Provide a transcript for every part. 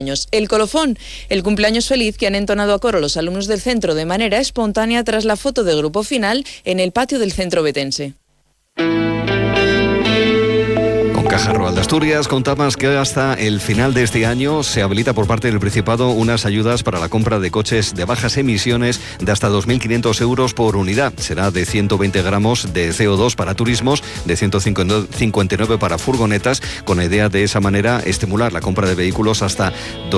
El colofón, el cumpleaños feliz que han entonado a coro los alumnos del centro de manera espontánea tras la foto de grupo final en el patio del centro betense. Caja Rural de Asturias contamos que hasta el final de este año se habilita por parte del Principado unas ayudas para la compra de coches de bajas emisiones de hasta 2.500 euros por unidad. Será de 120 gramos de CO2 para turismos, de 159 para furgonetas, con la idea de esa manera estimular la compra de vehículos hasta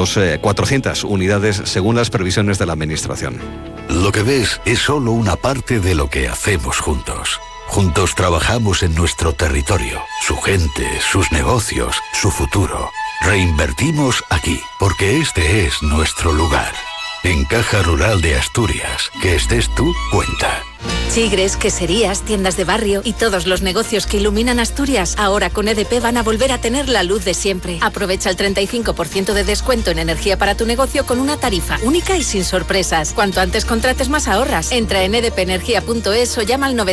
400 unidades según las previsiones de la Administración. Lo que ves es solo una parte de lo que hacemos juntos. Juntos trabajamos en nuestro territorio, su gente, sus negocios, su futuro. Reinvertimos aquí, porque este es nuestro lugar. En Caja Rural de Asturias, que estés tú, cuenta. Chigres, queserías, tiendas de barrio y todos los negocios que iluminan Asturias, ahora con EDP van a volver a tener la luz de siempre. Aprovecha el 35% de descuento en energía para tu negocio con una tarifa única y sin sorpresas. Cuanto antes contrates, más ahorras. Entra en edpenergia.es o llama al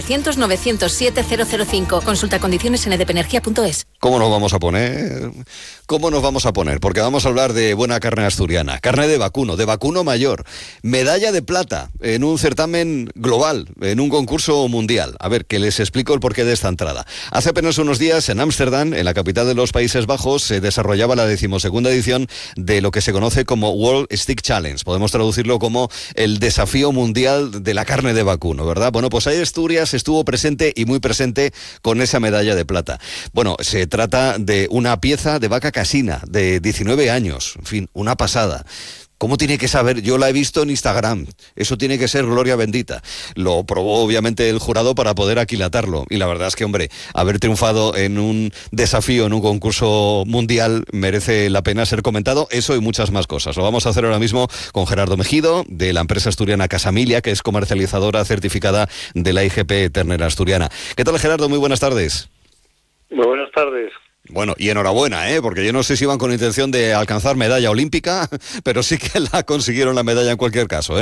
900-907-005. Consulta condiciones en edpenergia.es. ¿Cómo nos vamos a poner? ¿Cómo nos vamos a poner? Porque vamos a hablar de buena carne asturiana, carne de vacuno mayor, medalla de plata en un certamen global, en un concurso mundial. A ver, que les explico el porqué de esta entrada. Hace apenas unos días en Ámsterdam, en la capital de los Países Bajos, se desarrollaba la 12ª edición de lo que se conoce como World Steak Challenge. Podemos traducirlo como el desafío mundial de la carne de vacuno, ¿verdad? Bueno, pues ahí Asturias estuvo presente y muy presente con esa medalla de plata. Bueno, se trata de una pieza de vaca casina de 19 años, en fin, una pasada. ¿Cómo tiene que saber? Yo la he visto en Instagram. Eso tiene que ser gloria bendita. Lo probó obviamente el jurado para poder aquilatarlo. Y la verdad es que, hombre, haber triunfado en un desafío, en un concurso mundial, merece la pena ser comentado. Eso y muchas más cosas. Lo vamos a hacer ahora mismo con Gerardo Mejido, de la empresa asturiana Casamilia, que es comercializadora certificada de la IGP Ternera Asturiana. ¿Qué tal, Gerardo? Muy buenas tardes. Muy buenas tardes. Bueno, y enhorabuena, porque yo no sé si iban con intención de alcanzar medalla olímpica, pero sí que la consiguieron la medalla en cualquier caso,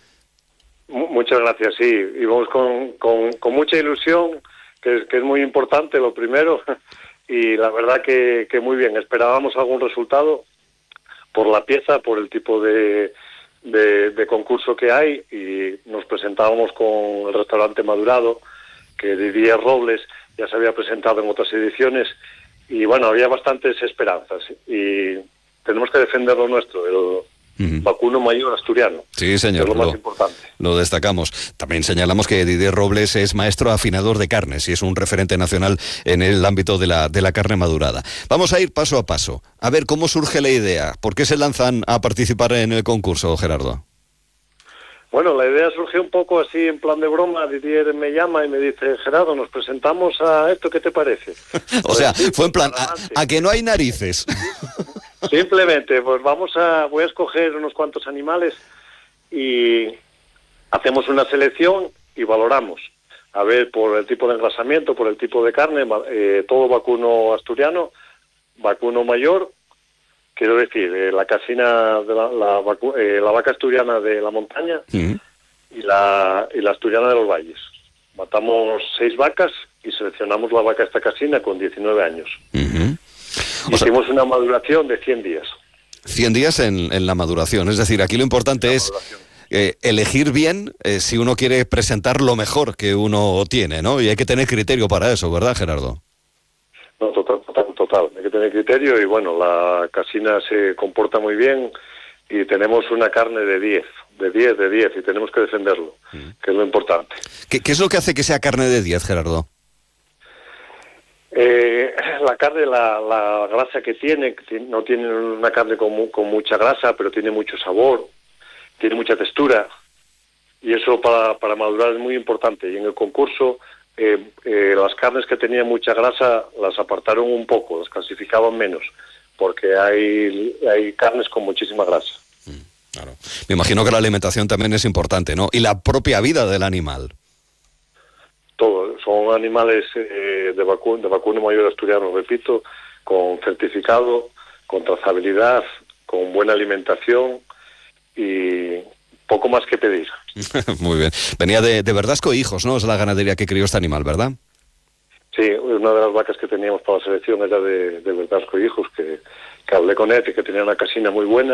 Muchas gracias, sí. Íbamos con mucha ilusión, que es muy importante, lo primero, y la verdad que muy bien. Esperábamos algún resultado por la pieza, por el tipo de concurso que hay, y nos presentábamos con el restaurante Madurado, que Didier Robles ya se había presentado en otras ediciones. Y bueno, había bastantes esperanzas y tenemos que defender lo nuestro, el vacuno mayor asturiano. Sí, señor, es lo más importante. Lo destacamos. También señalamos que Didier Robles es maestro afinador de carnes y es un referente nacional en el ámbito de la carne madurada. Vamos a ir paso a paso. A ver, ¿cómo surge la idea? ¿Por qué se lanzan a participar en el concurso, Gerardo? Bueno, la idea surgió un poco así en plan de broma. Didier me llama y me dice: Gerardo, nos presentamos a esto, ¿qué te parece? O sea, fue en plan, a que no hay narices. Simplemente, pues voy a escoger unos cuantos animales y hacemos una selección y valoramos. A ver, por el tipo de engrasamiento, por el tipo de carne, todo vacuno asturiano, vacuno mayor. Quiero decir, la casina de la vaca asturiana de la montaña y la asturiana de los valles. Matamos 6 vacas y seleccionamos la vaca esta casina con 19 años. Hicimos una maduración de 100 días. 100 días en la maduración. Es decir, aquí lo importante es elegir bien si uno quiere presentar lo mejor que uno tiene, ¿no? Y hay que tener criterio para eso, ¿verdad, Gerardo? No, total. Hay que tener criterio y bueno, la casina se comporta muy bien y tenemos una carne de 10 y tenemos que defenderlo, que es lo importante. ¿Qué es lo que hace que sea carne de 10, Gerardo? La carne, la grasa que tiene, no tiene una carne con mucha grasa, pero tiene mucho sabor, tiene mucha textura y eso para madurar es muy importante. Y en el concurso las carnes que tenían mucha grasa las apartaron un poco, las clasificaban menos, porque hay carnes con muchísima grasa. Claro. Me imagino que la alimentación también es importante, ¿no? Y la propia vida del animal. Todo, son animales de vacuno mayor asturiano, repito, con certificado, con trazabilidad, con buena alimentación y poco más que pedir. Muy bien. Venía de Verdasco Hijos, ¿no? Es la ganadería que crió este animal, ¿verdad? Sí, una de las vacas que teníamos para la selección era de Verdasco Hijos, que hablé con él, que tenía una casina muy buena